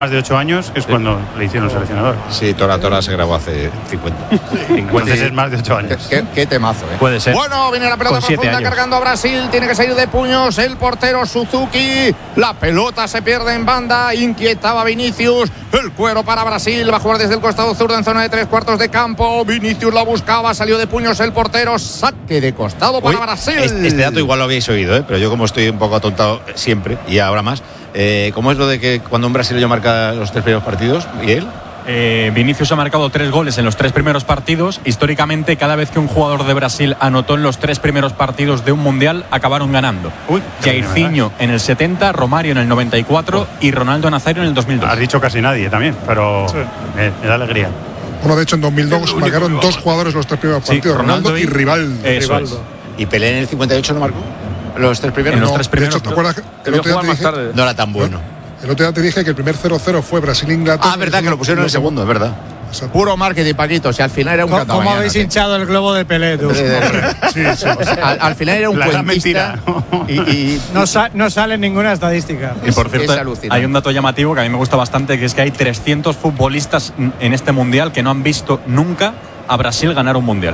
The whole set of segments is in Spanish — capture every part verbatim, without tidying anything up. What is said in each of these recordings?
más de ocho años, que es sí. cuando le hicieron el seleccionador. Sí, Tora Tora se grabó hace cincuenta. Entonces sí. Es más de ocho años. Qué, qué temazo, ¿eh? Puede ser. Bueno, viene la pelota profunda años. Cargando a Brasil. Tiene que salir de puños el portero Suzuki. La pelota se pierde en banda. Inquietaba Vinicius. El cuero para Brasil. Va a jugar desde el costado zurdo en zona de tres cuartos de campo. Vinicius la buscaba. Salió de puños el portero. Saque de costado para Uy, Brasil. Este, este dato igual lo habéis oído, ¿eh? Pero yo, como estoy un poco atontado siempre y ahora más. Eh, ¿Cómo es lo de que cuando un brasileño marca los tres primeros partidos, Miguel? Eh, Vinicius ha marcado tres goles en los tres primeros partidos. Históricamente, cada vez que un jugador de Brasil anotó en los tres primeros partidos de un mundial, acabaron ganando. Uy, Jairzinho en el setenta, Romario en el noventa y cuatro oh. y Ronaldo Nazario en el dos mil dos. Has dicho casi nadie también, pero sí. me, me da alegría. Bueno, de hecho en dos mil dos marcaron dos jugadores los tres primeros partidos, sí, Ronaldo, Ronaldo y, y Rivaldo. Rivaldo. ¿Y Pelé en el cincuenta y ocho no marcó? ¿Los tres primeros? En los no. tres primeros. De hecho, ¿te acuerdas que el otro día te dije, no era tan bueno? El otro día te dije que el primer cero cero fue Brasil-Inglaterra. Ah, verdad, que lo pusieron en el segundo, es verdad. Exacto. Puro marketing, Paquito. Si al final era un ¿Cómo, ¿cómo habéis hinchado el globo de Pelé, tú? sí, sí. O sea, al, al final era un cuentista. Y, y no, sa no sale ninguna estadística. Y por cierto, hay un dato llamativo que a mí me gusta bastante, que es que hay trescientos futbolistas en este mundial que no han visto nunca a Brasil ganar un mundial.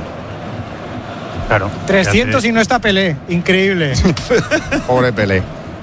Claro. trescientos y no está Pelé. Increíble. Pobre Pelé.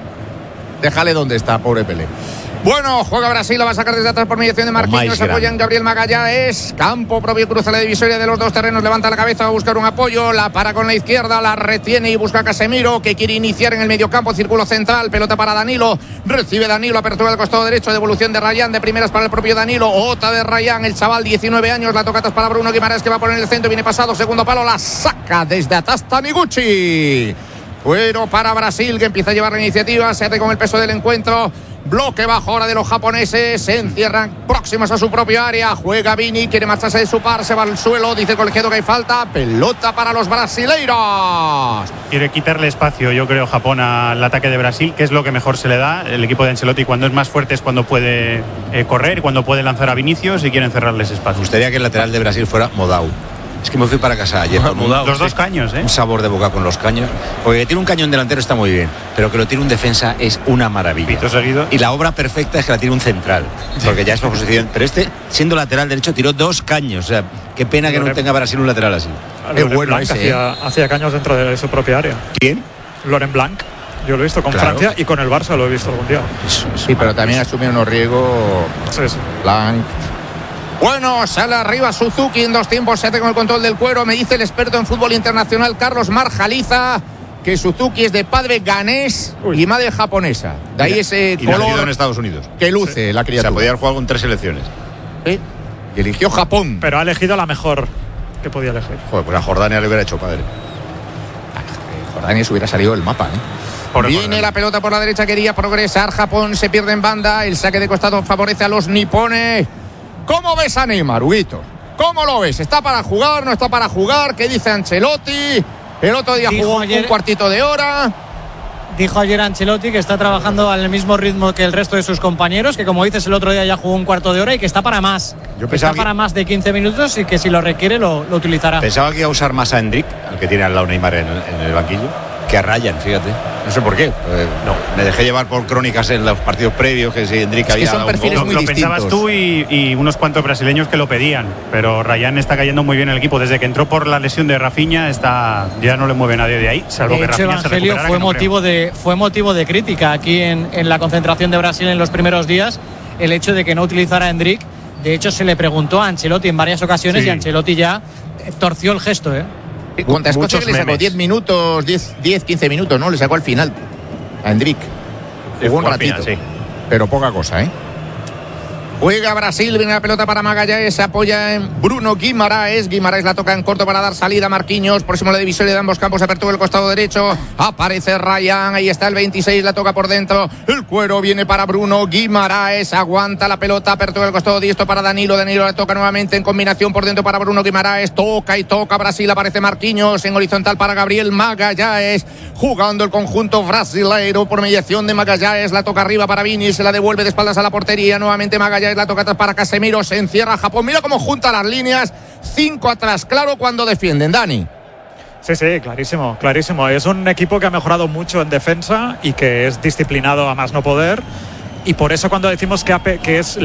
Déjale donde está, pobre Pelé. Bueno, juega Brasil, la va a sacar desde atrás por mediación de Marquinhos, se apoya en Gabriel Magallanes, campo propio, cruza la divisoria de los dos terrenos, levanta la cabeza, va a buscar un apoyo, la para con la izquierda, la retiene y busca a Casemiro, que quiere iniciar en el mediocampo, círculo central, pelota para Danilo, recibe Danilo, apertura del costado derecho, devolución de Rayán, de primeras para el propio Danilo, otra de Rayán, el chaval, diecinueve años, la tocatas para Bruno Guimaraes, que va a poner el centro, viene pasado, segundo palo, la saca desde atrás Taniguchi. Bueno, para Brasil, que empieza a llevar la iniciativa, se hace con el peso del encuentro. Bloque bajo ahora de los japoneses, se encierran próximos a su propia área, juega Vini, quiere marcharse de su par, se va al suelo, dice el colegiado que hay falta, pelota para los brasileiros. Quiere quitarle espacio, yo creo, Japón al ataque de Brasil, que es lo que mejor se le da. El equipo de Ancelotti, cuando es más fuerte, es cuando puede eh, correr, cuando puede lanzar a Vinicius y quieren cerrarles espacio. Me gustaría que el lateral de Brasil fuera Modau. Es que me fui para casa ayer con un, los dos caños, ¿eh? Un sabor de boca con los caños. Porque que tiene un cañón delantero está muy bien, pero que lo tiene un defensa es una maravilla. Y la obra perfecta es que la tiene un central, porque ya es por posición. Pero este, siendo lateral derecho, tiró dos caños. O sea, qué pena que no tenga Brasil un lateral así. Qué bueno ese, hacía, ¿eh? hacía caños dentro de su propia área. ¿Quién? Laurent Blanc. Yo lo he visto con claro. Francia y con el Barça lo he visto algún día. Eso, eso sí, pero también asumió unos riesgos. Sí, sí. Blanc. Bueno, sale arriba Suzuki en dos tiempos, se hace con el control del cuero. Me dice el experto en fútbol internacional Carlos Marjaliza que Suzuki es de padre ganés Uy. y madre japonesa. De ahí ese y color en Estados Unidos que luce sí. la criatura. O sea, podía haber jugado con tres selecciones. Sí. Y eligió Japón. Pero ha elegido la mejor que podía elegir. Joder, pues a Jordania le hubiera hecho padre. Jordania se hubiera salido del mapa, ¿eh? Por Viene la pelota por la derecha, quería progresar Japón, se pierde en banda, el saque de costado favorece a los nipones. ¿Cómo ves a Neymar, Huguito? ¿Cómo lo ves? ¿Está para jugar? ¿No está para jugar? ¿Qué dice Ancelotti? El otro día dijo jugó ayer, un cuartito de hora. Dijo ayer Ancelotti que está trabajando al mismo ritmo que el resto de sus compañeros, que como dices el otro día ya jugó un cuarto de hora y que está para más. Yo que está que... para más de quince minutos y que si lo requiere lo, lo utilizará. Pensaba que iba a usar más a Endrick, al que tiene al lado Neymar en, en el banquillo, que a Ryan, fíjate. No sé por qué. Eh, no, me dejé llevar por crónicas en los partidos previos que si Endrick es había que son perfiles lo, muy lo distintos. Pensabas tú y, y unos cuantos brasileños que lo pedían, pero Ryan está cayendo muy bien en el equipo. Desde que entró por la lesión de Rafinha está, ya no le mueve nadie de ahí, salvo de que hecho, Rafinha Evangelio se fue no motivo creo. de fue motivo de crítica aquí en, en la concentración de Brasil en los primeros días el hecho de que no utilizara a Endrick. De hecho se le preguntó a Ancelotti en varias ocasiones sí. y Ancelotti ya torció el gesto, ¿eh? Contra Escocia que le sacó diez minutos, diez, quince minutos, ¿no? Le sacó al final a Endrick. Jugó un ratito, final, sí. pero poca cosa, ¿eh? Juega Brasil, viene la pelota para Magallanes, se apoya en Bruno Guimaraes. Guimaraes la toca en corto para dar salida a Marquinhos. Próximo a la divisoria de ambos campos, apertura el costado derecho. Aparece Ryan, ahí está el veintiséis, la toca por dentro. El cuero viene para Bruno Guimaraes, aguanta la pelota, apertura el costado diestro para Danilo. Danilo la toca nuevamente en combinación por dentro para Bruno Guimaraes. Toca y toca Brasil, aparece Marquinhos en horizontal para Gabriel Magallanes. Jugando el conjunto brasileiro por mediación de Magallanes. La toca arriba para Vini, se la devuelve de espaldas a la portería. Nuevamente Magallanes. La toca atrás para Casemiro, se encierra Japón. Mira cómo junta las líneas. Cinco atrás, claro cuando defienden, Dani. Sí, sí, clarísimo, clarísimo. Es un equipo que ha mejorado mucho en defensa y que es disciplinado a más no poder. y por eso cuando decimos que, que es